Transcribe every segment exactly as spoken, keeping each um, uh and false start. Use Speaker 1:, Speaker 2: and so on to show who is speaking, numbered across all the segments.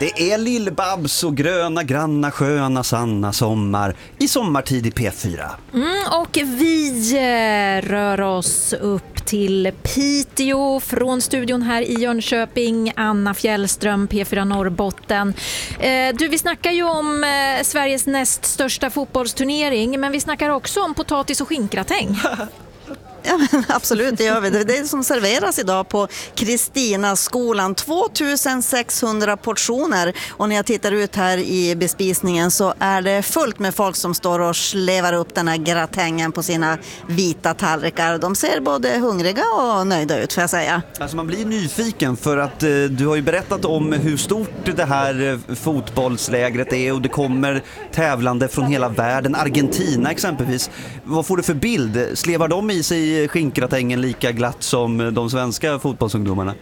Speaker 1: Det är Lill-Babs och gröna, granna, sköna, sanna sommar i sommartid i P fyra.
Speaker 2: Mm, och vi rör oss upp till Piteå från studion här i Jönköping. Anna Fjällström, P fyra Norrbotten. Eh, du, vi snackar ju om eh, Sveriges näst största fotbollsturnering, men vi snackar också om potatis och skinkgratäng.
Speaker 3: Ja, men absolut, det gör vi. Det är det som serveras idag på Kristinaskolan. tvåtusensexhundra portioner. Och när jag tittar ut här i bespisningen så är det fullt med folk som står och slevar upp den här gratängen på sina vita tallrikar. De ser både hungriga och nöjda ut, får jag säga.
Speaker 1: Alltså man blir nyfiken för att eh, du har ju berättat om hur stort det här eh, fotbollslägret är och det kommer tävlande från hela världen. Argentina exempelvis. Vad får du för bild? Slevar de i sig skinkgratängen lika glatt som de svenska fotbollsungdomarna?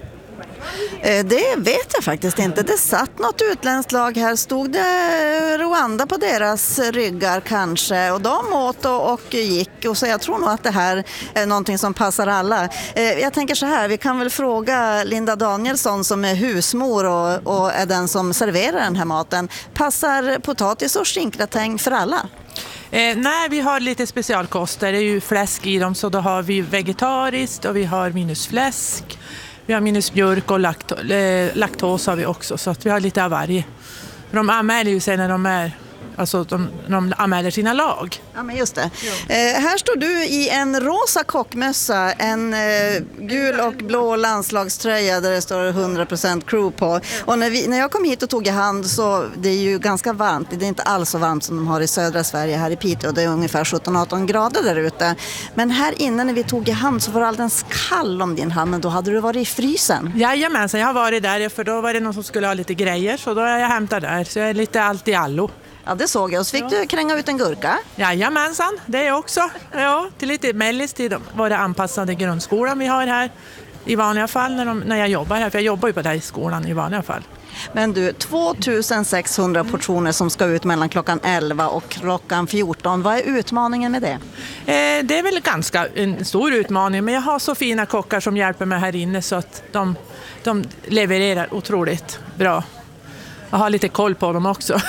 Speaker 3: Det vet jag faktiskt inte. Det satt något utländskt lag här. Stod det Rwanda på deras ryggar kanske? Och de åt och, och gick. Och så jag tror nog att det här är någonting som passar alla. Jag tänker så här, vi kan väl fråga Linda Danielsson som är husmor och, och är den som serverar den här maten. Passar potatis och skinkgratäng för alla?
Speaker 4: Eh, nej, vi har lite specialkoster. Det är ju fläsk i dem, så då har vi vegetariskt och vi har minus fläsk. Vi har minus mjölk och lakto- eh, laktos har vi också, så att vi har lite av varje. De anmäler ju sig när de är, alltså de, de anmäler sina lag.
Speaker 3: Ja, men just det. Eh, här står du i en rosa kockmössa, en eh, gul och blå landslagströja där det står hundra procent crew på. Och när, vi, när jag kom hit och tog i hand så det är ju ganska varmt. Det är inte alls så varmt som de har i södra Sverige här i Piteå. Det är ungefär sjutton arton grader där ute. Men här inne när vi tog i hand så var det alldeles kall om din hand, men då hade du varit i frysen.
Speaker 4: Jajamensan, jag har varit där för då var det någon som skulle ha lite grejer, så då är jag hämtat där. Så jag är lite allt i allo.
Speaker 3: Ja, det såg jag. Och så fick du kränga ut en gurka.
Speaker 4: Jajamensan, det är också. Ja, till lite mellis till var det anpassade grundskolan vi har här i vanliga fall när, de, när jag jobbar här. För jag jobbar ju på den här skolan i vanliga fall.
Speaker 3: Men du, tvåtusensexhundra portioner som ska ut mellan klockan elva och klockan fjorton. Vad är utmaningen med det?
Speaker 4: Eh, det är väl ganska en stor utmaning, men jag har så fina kockar som hjälper mig här inne så att de, de levererar otroligt bra. Jag har lite koll på dem också.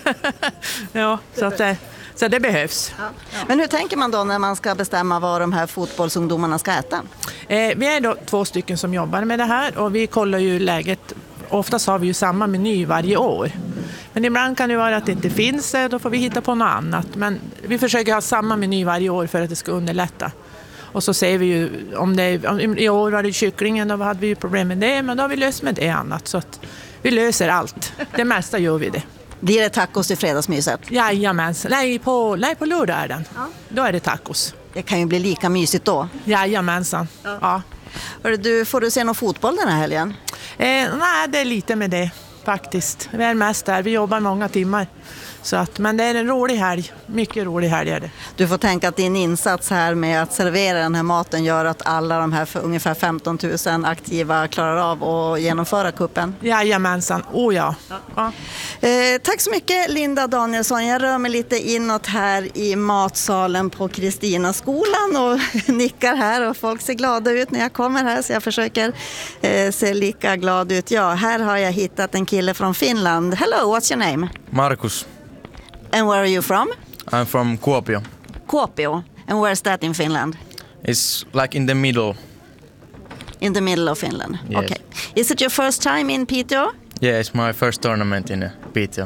Speaker 4: ja, så, att det, så det behövs.
Speaker 3: Ja. Men hur tänker man då när man ska bestämma vad de här fotbollsungdomarna ska äta?
Speaker 4: Eh, vi är då två stycken som jobbar med det här och vi kollar ju läget. Oftast har vi ju samma meny varje år. Men ibland kan det vara att det inte finns, då får vi hitta på något annat. Men vi försöker ha samma meny varje år för att det ska underlätta. Och så ser vi ju, om det, om, i år var det kycklingen, då hade vi ju problem med det, men då har vi löst med det annat. Så att vi löser allt. Det mesta gör vi det.
Speaker 3: Blir det tacos i fredagsmyset?
Speaker 4: Jajamensan. Nej, på, nej, på lördag är den. Ja. Då är det tacos.
Speaker 3: Det kan ju bli lika mysigt då.
Speaker 4: Jajamensan. Ja. Ja.
Speaker 3: Hörru, du, får du se någon fotboll den här helgen?
Speaker 4: Eh, nej, det är lite med det faktiskt. Vi är mest där. Vi jobbar många timmar. Så att, men det är en rolig helg. Mycket rolig helg är det.
Speaker 3: Du får tänka att din insats här med att servera den här maten gör att alla de här för ungefär femton tusen aktiva klarar av att genomföra kuppen.
Speaker 4: Jajamensan. Oh ja. Ja. Ja.
Speaker 3: Eh, tack så mycket Linda Danielsson. Jag rör mig lite inåt här i matsalen på Kristinaskolan och nickar här och folk ser glada ut när jag kommer här, så jag försöker eh, se lika glad ut. Ja, här har jag hittat en kille från Finland. Hello, what's your name?
Speaker 5: Markus.
Speaker 3: And where are you from?
Speaker 5: I'm from Kuopio.
Speaker 3: Kuopio. And where's that in Finland?
Speaker 5: It's like in the middle.
Speaker 3: In the middle of Finland.
Speaker 5: Yes.
Speaker 3: Okay. Is it your first time in Piteå?
Speaker 5: Yeah, it's my first tournament in uh, Piteå.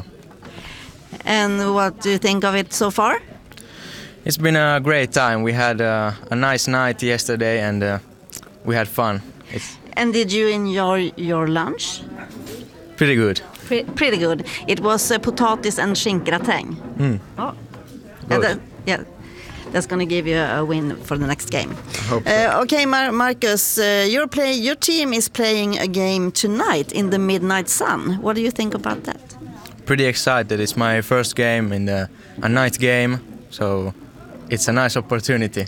Speaker 3: And what do you think of it so far?
Speaker 5: It's been a great time. We had uh, a nice night yesterday and uh, we had fun. It's
Speaker 3: And did you enjoy your lunch?
Speaker 5: pretty good.
Speaker 3: Pre- pretty good. It was uh, potatis and skinkgratäng.
Speaker 5: Mm.
Speaker 3: Oh.
Speaker 5: Good.
Speaker 3: And that, yeah, that's going to give you a win for the next game.
Speaker 5: I hope so.
Speaker 3: Uh, okay, Mar- Marcus, uh, your play, your team is playing a game tonight in the midnight sun. What do you think about that?
Speaker 5: Pretty excited. It's my first game in the, a night game, so it's a nice opportunity.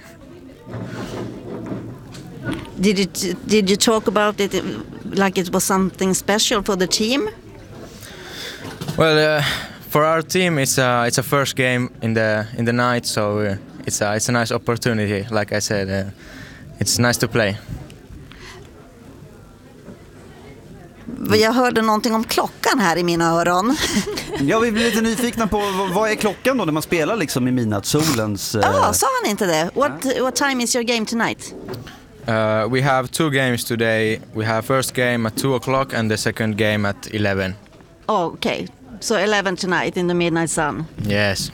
Speaker 3: Did you t- did you talk about it like it was something special for the team?
Speaker 5: Well, uh, for our team, it's a it's a first game in the in the night, so uh, it's a it's a nice opportunity. Like I said, uh, it's nice to play.
Speaker 3: Jag hörde någonting om klockan här i mina öron.
Speaker 1: Ja, vi blir lite nyfikna på vad- vad är klockan då när man spelar liksom i midnattssolens... eh,
Speaker 3: Ja, sa han inte det? What, what time is your game tonight?
Speaker 5: Uh, we have two games today. We have first game at two o'clock and the second game at eleven.
Speaker 3: Oh, okay. So eleven tonight in the midnight sun.
Speaker 5: Yes.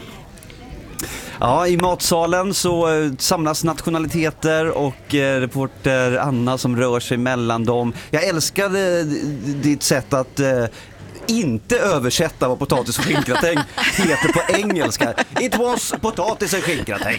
Speaker 1: Ja, i matsalen så eh, samlas nationaliteter och eh, reporter Anna som rör sig mellan dem. Jag älskade d- ditt sätt att eh, inte översätta vad potatis och skinkgratäng heter på engelska. It was potatis och skinkgratäng.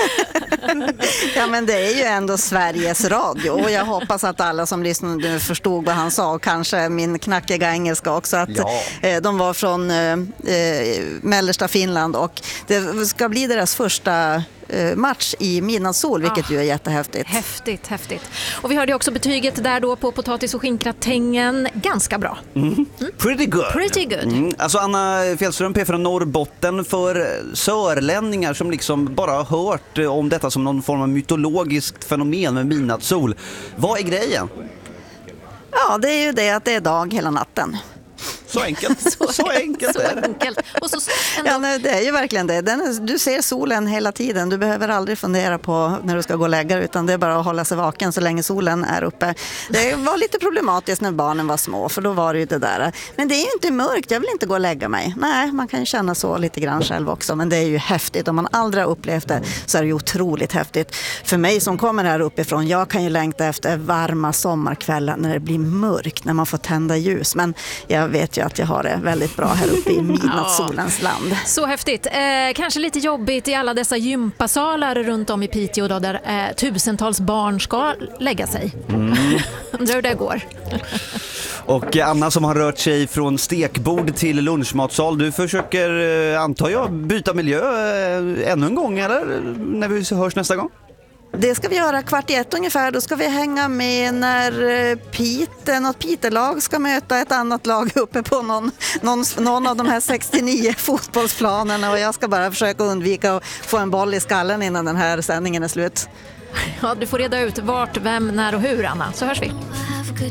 Speaker 3: Ja, men det är ju ändå Sveriges Radio och jag hoppas att alla som lyssnade förstod vad han sa och kanske min knackiga engelska också, att
Speaker 1: Ja.
Speaker 3: eh, de var från eh, eh, mellersta Finland och det ska bli deras första eh, match i midnattssol, vilket
Speaker 2: Ah.
Speaker 3: ju är jättehäftigt.
Speaker 2: Häftigt, häftigt. Och vi hörde också betyget där då på potatis och skinkgratängen. Ganska bra.
Speaker 1: Pretty good.
Speaker 2: Pretty good.
Speaker 1: Mm. Alltså Anna Fjällström, P fyra Norrbotten, för sörlänningar som liksom bara har hört eh, om detta som någon form av mytologiskt fenomen med midnattssol. Vad är grejen?
Speaker 3: Ja, det är ju det att det är dag hela natten.
Speaker 1: Så enkelt. Så, enkelt
Speaker 2: Så
Speaker 1: är det.
Speaker 2: enkelt. Och så ändå,
Speaker 3: Ja, nej, det är ju verkligen det. Den är, du ser solen hela tiden. Du behöver aldrig fundera på när du ska gå och lägga dig, utan det är bara att hålla sig vaken så länge solen är uppe. Det var lite problematiskt när barnen var små, för då var det ju det där. Men det är ju inte mörkt, jag vill inte gå och lägga mig. Nej, man kan ju känna så lite grann själv också, men det är ju häftigt. Om man aldrig har upplevt det så är det ju otroligt häftigt. För mig som kommer här uppifrån, jag kan ju längta efter varma sommarkvällar när det blir mörkt, när man får tända ljus. Men jag vet ju att jag har det väldigt bra här uppe i midnattssolens land.
Speaker 2: så häftigt. Eh, kanske lite jobbigt i alla dessa gympasalar runt om i Piteå då, där eh, tusentals barn ska lägga sig. Undrar hur det går.
Speaker 1: Och Anna som har rört sig från stekbord till lunchmatsal, du försöker, eh, antar jag, byta miljö eh, ännu en gång, eller? När vi hörs nästa gång?
Speaker 3: Det ska vi göra kvart i ett ungefär. Då ska vi hänga med när eh, Pite, något Pitelag ska möta ett annat lag uppe på någon, någon, någon av de här sextionio fotbollsplanerna, och jag ska bara försöka undvika att få en boll i skallen innan den här sändningen är slut.
Speaker 2: Ja, du får reda ut vart, vem, när och hur, Anna. Så hörs vi.